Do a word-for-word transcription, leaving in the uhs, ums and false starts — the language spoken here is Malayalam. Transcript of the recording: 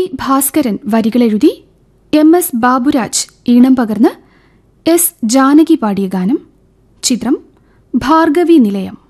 ഭാസ്കരൻ വരികളെഴുതി എം എസ് ബാബുരാജ് ഈണം പകർന്ന് എസ് ജാനകി പാടിയ ഗാനം. ചിത്രം ഭാർഗവി നിലയം.